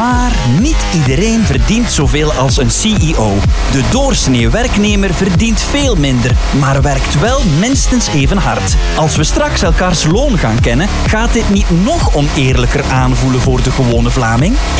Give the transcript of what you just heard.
Maar niet iedereen verdient zoveel als een CEO. De doorsnee werknemer verdient veel minder, maar werkt wel minstens even hard. Als we straks elkaars loon gaan kennen, gaat dit niet nog oneerlijker aanvoelen voor de gewone Vlaming?